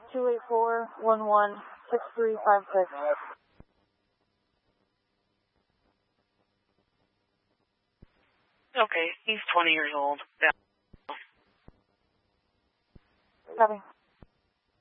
284-11-6356. Okay, he's 20 years old. Yeah. Copy.